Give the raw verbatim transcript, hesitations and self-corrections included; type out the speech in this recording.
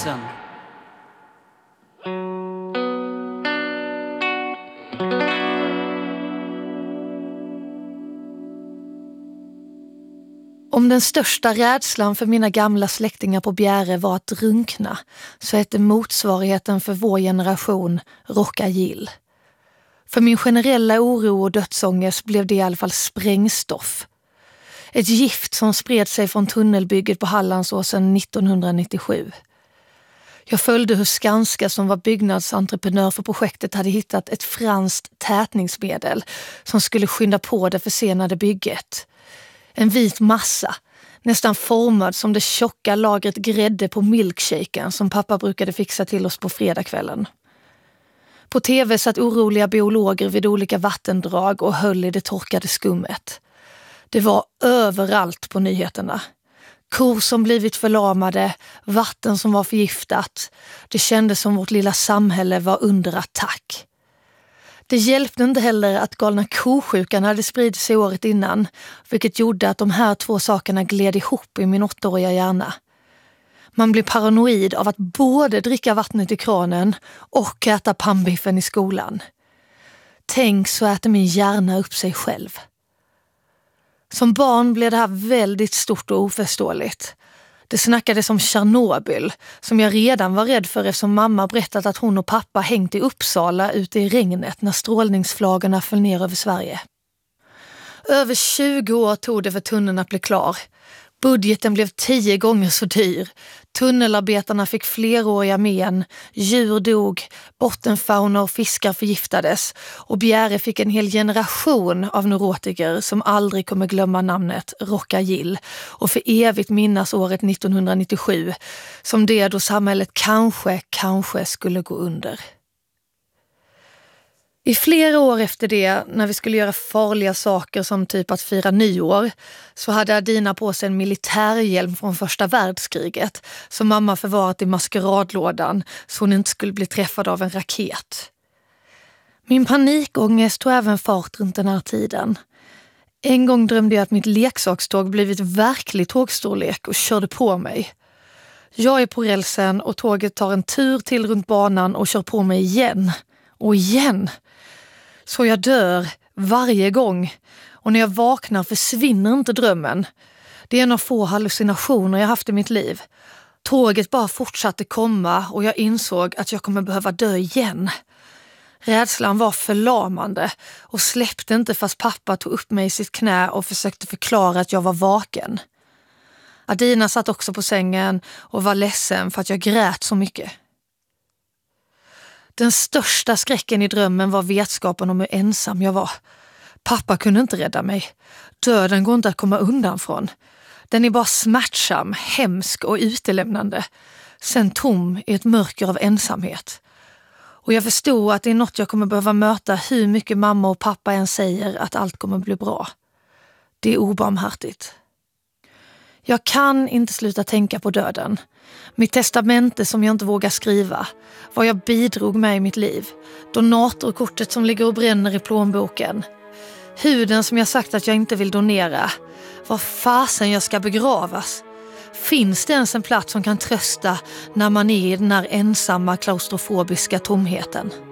Expressen. Om den största rädslan för mina gamla släktingar på Bjäre var att drunkna, så hette motsvarigheten för vår generation Rocka Gill. För min generella oro och dödsångest blev det i alla fall sprängstoff. Ett gift som spred sig från tunnelbygget på Hallandsåsen nittonhundranittiosju. Jag följde hur Skanska, som var byggnadsentreprenör för projektet, hade hittat ett franskt tätningsmedel som skulle skynda på det försenade bygget. En vit massa, nästan formad som det tjocka lagret grädde på milkshaken som pappa brukade fixa till oss på fredagskvällen. På tv satt oroliga biologer vid olika vattendrag och höll i det torkade skummet. Det var överallt på nyheterna. Kor som blivit förlamade, vatten som var förgiftat. Det kändes som vårt lilla samhälle var under attack. Det hjälpte inte heller att galna kosjukan hade spridit sig året innan, vilket gjorde att de här två sakerna gled ihop i min åttaåriga hjärna. Man blir paranoid av att både dricka vattnet i kranen och äta pannbiffen i skolan. Tänk, så äter min hjärna upp sig själv. Som barn blev det här väldigt stort och oförståeligt. Det snackades om Tjernobyl, som jag redan var rädd för eftersom mamma berättat att hon och pappa hängt i Uppsala ute i regnet när strålningsflagorna föll ner över Sverige. Över tjugo år tog det för tunneln att bli klar. Budgeten blev tio gånger så dyr. Tunnelarbetarna fick fleråriga men, djur dog, bottenfauna och fiskar förgiftades och Bjäre fick en hel generation av neurotiker som aldrig kommer glömma namnet Rocka Gill och för evigt minnas året nittonhundranittiosju som det då samhället kanske, kanske skulle gå under. I flera år efter det, när vi skulle göra farliga saker som typ att fira nyår, så hade Adina på sig en militärhjälm från första världskriget som mamma förvarat i maskeradlådan så hon inte skulle bli träffad av en raket. Min panikångest tog även fart runt den här tiden. En gång drömde jag att mitt leksakståg blivit verklig tågstorlek och körde på mig. Jag är på rälsen och tåget tar en tur till runt banan och kör på mig igen. Och igen. Så jag dör varje gång. Och när jag vaknar försvinner inte drömmen. Det är en av få hallucinationer jag haft i mitt liv. Tåget bara fortsatte komma och jag insåg att jag kommer behöva dö igen. Rädslan var förlamande och släppte inte fast pappa tog upp mig i sitt knä och försökte förklara att jag var vaken. Adina satt också på sängen och var ledsen för att jag grät så mycket. Den största skräcken i drömmen var vetskapen om hur ensam jag var. Pappa kunde inte rädda mig. Döden går inte att komma undan från. Den är bara smärtsam, hemsk och utelämnande. Sen tom i ett mörker av ensamhet. Och jag förstod att det är något jag kommer behöva möta hur mycket mamma och pappa än säger att allt kommer bli bra. Det är obarmhärtigt. Jag kan inte sluta tänka på döden. Mitt testamente som jag inte vågar skriva. Vad jag bidrog med i mitt liv. Donatorkortet som ligger och bränner i plånboken. Huden som jag sagt att jag inte vill donera. Var fasen jag ska begravas. Finns det ens en plats som kan trösta när man är i den här ensamma klaustrofobiska tomheten?